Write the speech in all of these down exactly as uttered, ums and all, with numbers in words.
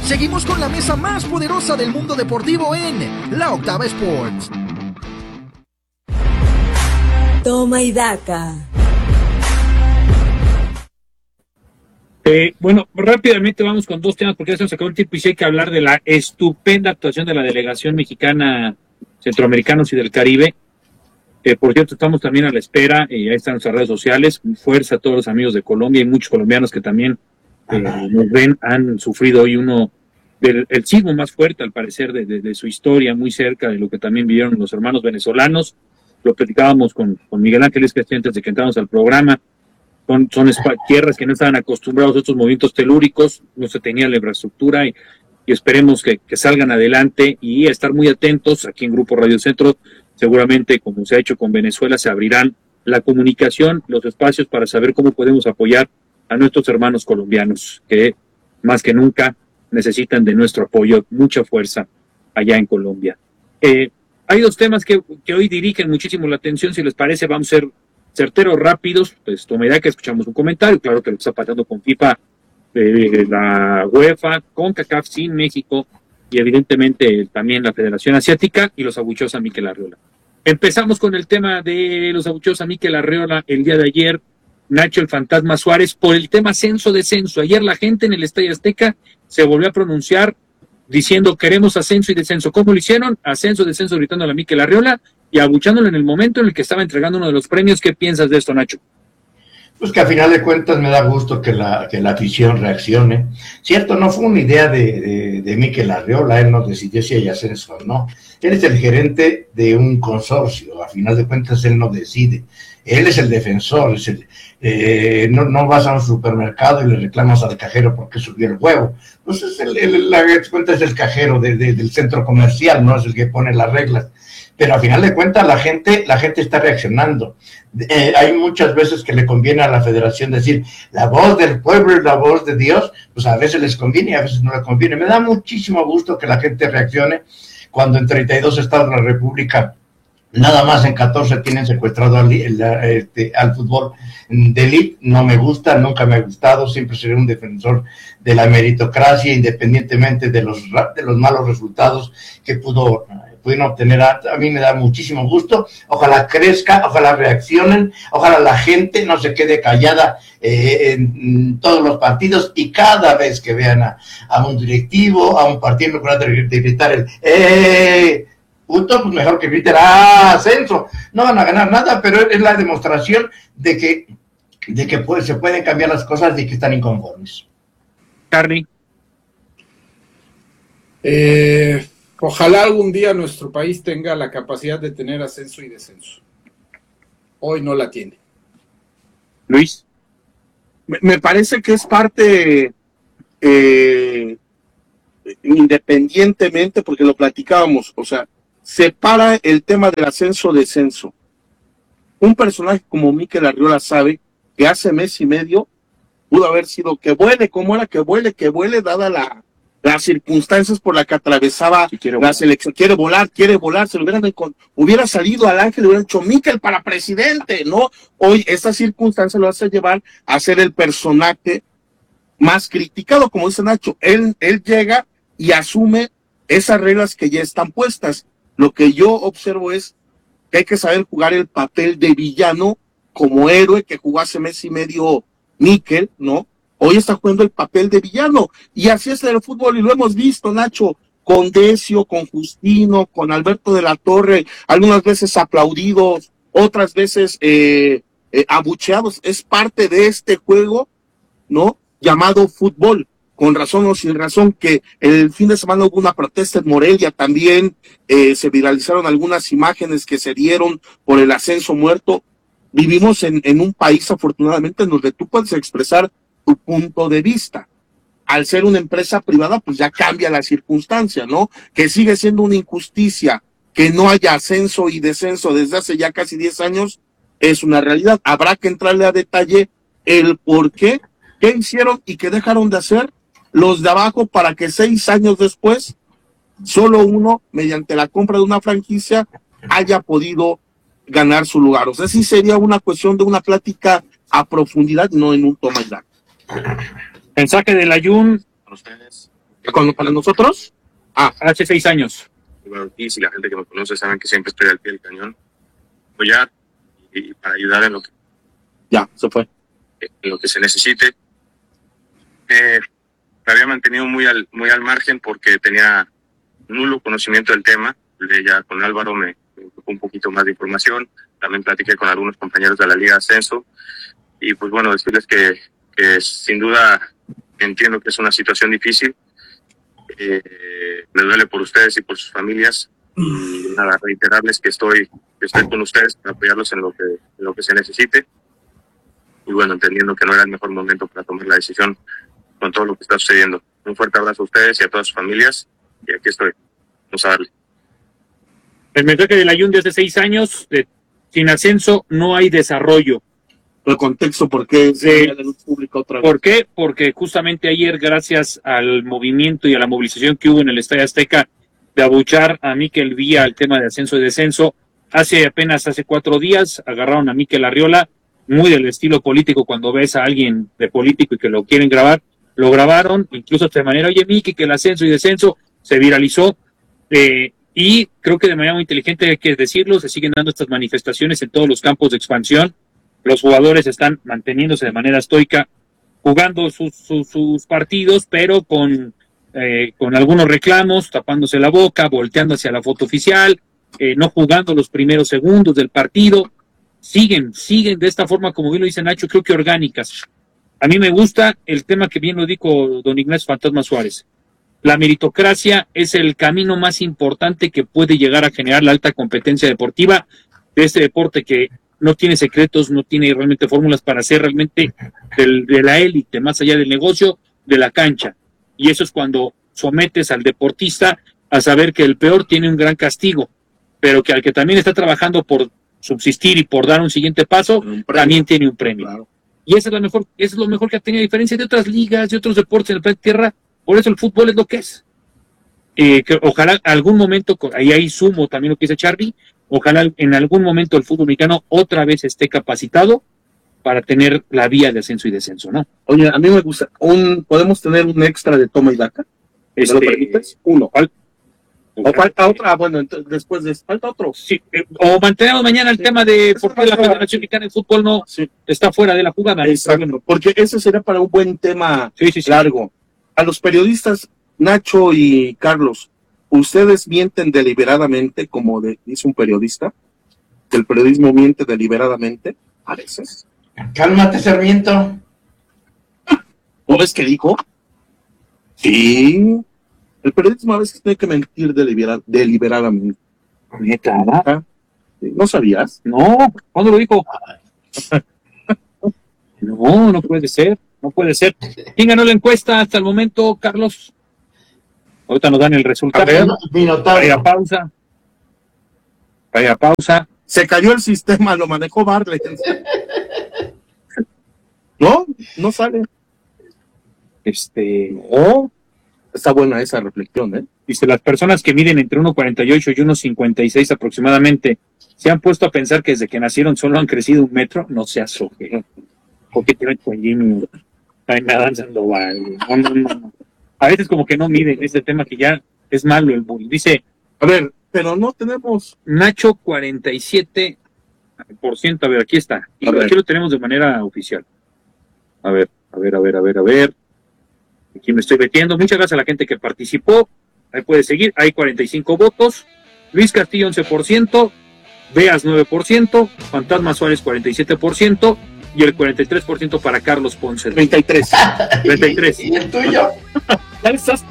Seguimos con la mesa más poderosa del mundo deportivo en La Octava Sports. Toma y daca. Eh, bueno, rápidamente vamos con dos temas porque ya se nos acabó el tiempo y sí hay que hablar de la estupenda actuación de la delegación mexicana, centroamericanos y del Caribe. Eh, por cierto, estamos también a la espera, y eh, ahí están nuestras redes sociales. Fuerza a todos los amigos de Colombia y muchos colombianos que también eh, nos ven. Han sufrido hoy uno del el sismo más fuerte, al parecer, de, de, de su historia, muy cerca de lo que también vivieron los hermanos venezolanos. Lo platicábamos con, con Miguel Ángel Escasti antes de que entramos al programa. Son, son tierras que no estaban acostumbrados a estos movimientos telúricos, no se tenía la infraestructura y, y esperemos que, que salgan adelante y estar muy atentos. Aquí en Grupo Radio Centro, seguramente, como se ha hecho con Venezuela, se abrirán la comunicación, los espacios para saber cómo podemos apoyar a nuestros hermanos colombianos, que más que nunca necesitan de nuestro apoyo, mucha fuerza allá en Colombia. Eh, hay dos temas que, que hoy dirigen muchísimo la atención, si les parece, vamos a ser certeros, rápidos. Pues toma idea que escuchamos un comentario, claro que lo está pasando con FIFA, eh, la UEFA, con CONCACAF sin México y evidentemente también la Federación Asiática y los abucheos a Mikel Arriola. Empezamos con el tema de los abucheos a Mikel Arriola el día de ayer, Nacho el Fantasma Suárez, por el tema ascenso-descenso. Ayer la gente en el Estadio Azteca se volvió a pronunciar diciendo queremos ascenso y descenso. ¿Cómo lo hicieron? Ascenso, descenso, gritándole a Mikel Arriola y abuchándolo en el momento en el que estaba entregando uno de los premios. ¿Qué piensas de esto, Nacho? Pues que a final de cuentas me da gusto que la, que la afición reaccione. Cierto, no fue una idea de, de, de Mikel Arriola, él no decidió si hay ascenso o no. Él es el gerente de un consorcio, a final de cuentas él no decide. Él es el defensor, es el, eh, no, no vas a un supermercado y le reclamas al cajero porque subió el huevo. Pues es el, el, la cuenta es el cajero de, de, del centro comercial, no es el que pone las reglas. Pero a final de cuentas la gente, la gente está reaccionando. Eh, hay muchas veces que le conviene a la federación decir la voz del pueblo y la voz de Dios, pues a veces les conviene y a veces no les conviene. Me da muchísimo gusto que la gente reaccione cuando en treinta y dos estados de la República nada más en catorce tienen secuestrado al, el, este, al fútbol de élite. No me gusta, nunca me ha gustado, siempre seré un defensor de la meritocracia, independientemente de los, de los malos resultados que pudo, pudieron obtener. A, a mí me da muchísimo gusto, ojalá crezca, ojalá reaccionen, ojalá la gente no se quede callada eh, en, en todos los partidos y cada vez que vean a, a un directivo, a un partido, me acuerdo de, de gritar el ¡eh! Punto, pues mejor que griten ¡ah! Ascenso. No van a ganar nada, pero es la demostración de que, de que puede, se pueden cambiar las cosas y que están inconformes. Carly. Eh, ojalá algún día nuestro país tenga la capacidad de tener ascenso y descenso. Hoy no la tiene. Luis. Me, me parece que es parte, eh, independientemente, porque lo platicábamos, o sea, separa el tema del ascenso-descenso. Un personaje como Mikel Arriola sabe que hace mes y medio pudo haber sido que vuele, como era que vuele, que vuele, dada la, las circunstancias por las que atravesaba la selección. Quiere volar, quiere volar, se lo hubieran hubiera salido al ángel, le hubieran dicho Mikel para presidente, ¿no? Hoy esta circunstancia lo hace llevar a ser el personaje más criticado, como dice Nacho. Él, él llega y asume esas reglas que ya están puestas. Lo que yo observo es que hay que saber jugar el papel de villano como héroe que jugó hace mes y medio Mikel, ¿no? Hoy está jugando el papel de villano. Y así es el fútbol, y lo hemos visto, Nacho, con Decio, con Justino, con Alberto de la Torre, algunas veces aplaudidos, otras veces eh, eh, abucheados. Es parte de este juego, ¿no? Llamado fútbol. Con razón o sin razón, que el fin de semana hubo una protesta en Morelia también, eh, se viralizaron algunas imágenes que se dieron por el ascenso muerto. Vivimos en, en un país, afortunadamente, en donde tú puedes expresar tu punto de vista. Al ser una empresa privada, pues ya cambia la circunstancia, ¿no? Que sigue siendo una injusticia que no haya ascenso y descenso desde hace ya casi diez años, es una realidad. Habrá que entrarle a detalle el por qué, qué hicieron y qué dejaron de hacer los de abajo para que seis años después, solo uno, mediante la compra de una franquicia, haya podido ganar su lugar. O sea, sí sería una cuestión de una plática a profundidad, no en un toma y daca. Mensaje del Ayun. Con ustedes, Cuando para nosotros, Ah, hace seis años. Bueno, y si la gente que me conoce saben que siempre estoy al pie del cañón, apoyar y para ayudar en lo que, ya, se fue. en lo que se necesite. Eh, me había mantenido muy al, muy al margen porque tenía nulo conocimiento del tema. Ya con Álvaro me, me tocó un poquito más de información. También platiqué con algunos compañeros de la Liga Ascenso. Y pues bueno, decirles que, que sin duda entiendo que es una situación difícil. Eh, me duele por ustedes y por sus familias. Y nada, reiterarles que estoy, que estoy con ustedes para apoyarlos en lo que, en lo que se necesite. Y bueno, entendiendo que no era el mejor momento para tomar la decisión con todo lo que está sucediendo. Un fuerte abrazo a ustedes y a todas sus familias. Y aquí estoy. Vamos a darle. El mensaje de la Jun de hace seis años, de, sin ascenso no hay desarrollo. El contexto, ¿por qué Sí. la luz pública otra vez? ¿Por qué? Porque justamente ayer, gracias al movimiento y a la movilización que hubo en el Estadio Azteca de abuchar a Mikel Villa al tema de ascenso y descenso, hace apenas hace cuatro días agarraron a Mikel Arriola, muy del estilo político, cuando ves a alguien de político y que lo quieren grabar, lo grabaron, incluso de manera, oye Miki, que el ascenso y descenso se viralizó, eh, y creo que de manera muy inteligente hay que decirlo, se siguen dando estas manifestaciones en todos los campos de expansión. Los jugadores están manteniéndose de manera estoica, jugando sus, sus, sus partidos, pero con, eh, con algunos reclamos, tapándose la boca, volteando hacia la foto oficial, eh, no jugando los primeros segundos del partido. Siguen, siguen de esta forma, como bien lo dice Nacho, creo que orgánicas. A mí me gusta el tema que bien lo dijo don Ignacio Fantasma Suárez. La meritocracia es el camino más importante que puede llegar a generar la alta competencia deportiva de este deporte que no tiene secretos, no tiene realmente fórmulas para ser realmente del, de la élite, más allá del negocio, de la cancha. Y eso es cuando sometes al deportista a saber que el peor tiene un gran castigo, pero que al que también está trabajando por subsistir y por dar un siguiente paso, también tiene un premio. Claro. Y eso es la mejor, eso es lo mejor que ha tenido, a diferencia de otras ligas, de otros deportes en el planeta Tierra. Por eso el fútbol es lo que es. Eh, que ojalá algún momento, ahí ahí sumo también lo que dice Charlie, ojalá en algún momento el fútbol mexicano otra vez esté capacitado para tener la vía de ascenso y descenso, ¿no? Oye, a mí me gusta, un, ¿podemos tener un extra de toma y daca? ¿Me Este, lo permites? Uno. ¿cuál? O falta otra, bueno, entonces, después de falta otro. Sí, eh, o mantenemos mañana el Sí. tema de Eso por qué la pasa. Federación Mexicana de Fútbol no Sí, está fuera de la jugada. exacto, porque ese sería para un buen tema Sí, sí, sí. largo. A los periodistas, Nacho y Carlos, ¿ustedes mienten deliberadamente, como de- dice un periodista? ¿Que el periodismo miente deliberadamente? A veces. Cálmate, Sarmiento. ¿No ves que dijo? Sí. El periodismo a veces tiene que mentir delibera- deliberadamente. Neta, ¿Ah? Sí, ¿no sabías? no, ¿cuándo lo dijo? No, no puede ser, no puede ser. ¿Quién ganó la encuesta hasta el momento, Carlos? Ahorita nos dan el resultado. A ver. Minotauro. Vaya pausa. Vaya pausa. Se cayó el sistema, lo manejó Barley. No, no sale. Este, No. Está buena esa reflexión, ¿eh? dice, las personas que miden entre uno cuarenta y ocho y uno cincuenta y seis aproximadamente, ¿se han puesto a pensar que desde que nacieron solo han crecido un metro? No seas ojero. ¿Por qué te ven con Jimmy? Ay, me dan Sandoval. No, no, no. A veces como que no miden este tema que ya es malo el bullying. Dice, A ver, pero no tenemos. Nacho cuarenta y siete por ciento, a ver, aquí está. Y A ver. aquí lo tenemos de manera oficial. A ver, a ver, a ver, a ver, a ver. Aquí me estoy metiendo. Muchas gracias a la gente que participó. Ahí puede seguir. Hay cuarenta y cinco votos. Luis Castillo once por ciento. Beas nueve por ciento. Fantasma Suárez cuarenta y siete por ciento. Y el cuarenta y tres por ciento para Carlos Ponce. treinta y tres. treinta y tres. ¿Y el tuyo? Ya estás.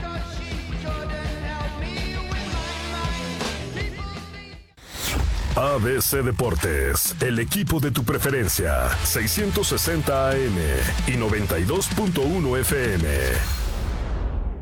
A B C Deportes, el equipo de tu preferencia, seiscientos sesenta A M y noventa y dos punto uno F M.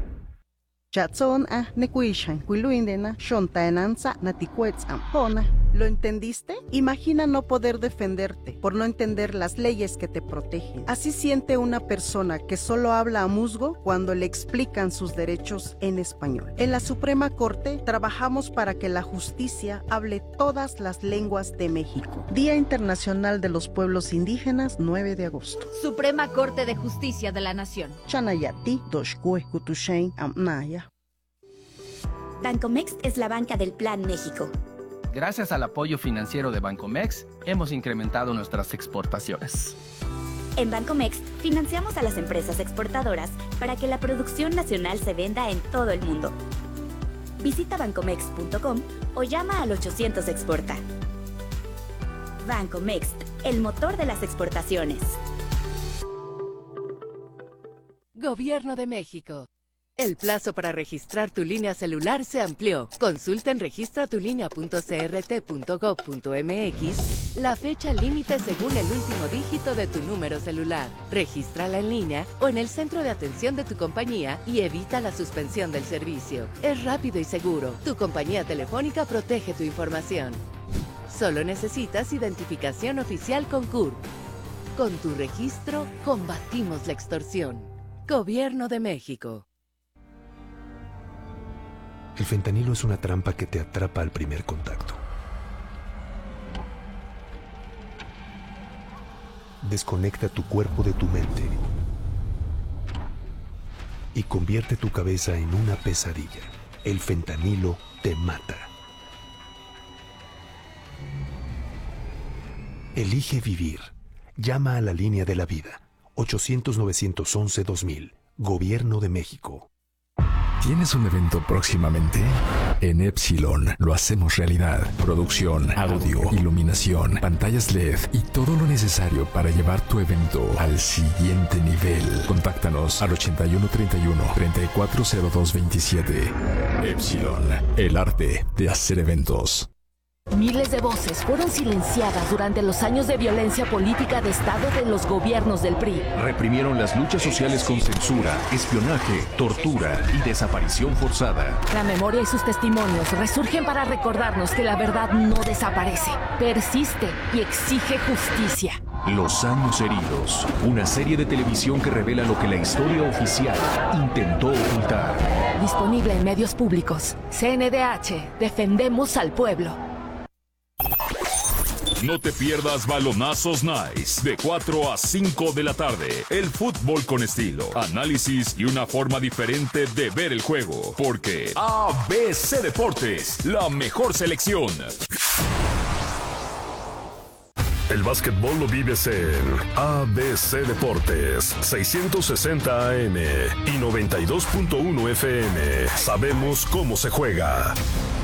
Chatson a nekuishan kuiluindena shontainanza natikuets ampona. ¿Lo entendiste? Imagina no poder defenderte por no entender las leyes que te protegen. Así siente una persona que solo habla a musgo cuando le explican sus derechos en español. En la Suprema Corte trabajamos para que la justicia hable todas las lenguas de México. Día Internacional de los Pueblos Indígenas, nueve de agosto. Suprema Corte de Justicia de la Nación. Chanayati, Doshkue, Kutushain, Amnaya. Bancomext es la banca del Plan México. Gracias al apoyo financiero de Bancomext, hemos incrementado nuestras exportaciones. En Bancomext, financiamos a las empresas exportadoras para que la producción nacional se venda en todo el mundo. Visita bancomext punto com o llama al ochocientos Exporta. Bancomext, el motor de las exportaciones. Gobierno de México. El plazo para registrar tu línea celular se amplió. Consulta en registra tu línea punto c r t punto gov punto m x la fecha límite según el último dígito de tu número celular. Regístrala en línea o en el centro de atención de tu compañía y evita la suspensión del servicio. Es rápido y seguro. Tu compañía telefónica protege tu información. Solo necesitas identificación oficial con C U R P. Con tu registro, combatimos la extorsión. Gobierno de México. El fentanilo es una trampa que te atrapa al primer contacto. Desconecta tu cuerpo de tu mente y convierte tu cabeza en una pesadilla. El fentanilo te mata. Elige vivir. Llama a la línea de la vida. ochocientos, novecientos once, dos mil. Gobierno de México. ¿Tienes un evento próximamente? En Epsilon lo hacemos realidad. Producción, audio, iluminación, pantallas L E D y todo lo necesario para llevar tu evento al siguiente nivel. Contáctanos al ochenta y uno, treinta y uno, treinta y cuatro, cero dos, veintisiete. Epsilon, el arte de hacer eventos. Miles de voces fueron silenciadas durante los años de violencia política de Estado de los gobiernos del P R I. Reprimieron las luchas sociales con censura, espionaje, tortura y desaparición forzada. La memoria y sus testimonios resurgen para recordarnos que la verdad no desaparece, persiste y exige justicia. Los años heridos, una serie de televisión que revela lo que la historia oficial intentó ocultar. Disponible en medios públicos. C N D H, defendemos al pueblo. No te pierdas Balonazos Nice, de cuatro a cinco de la tarde. El fútbol con estilo, análisis y una forma diferente de ver el juego. Porque A B C Deportes, la mejor selección. El básquetbol lo vives en A B C Deportes, seiscientos sesenta A M y noventa y dos punto uno F M. Sabemos cómo se juega.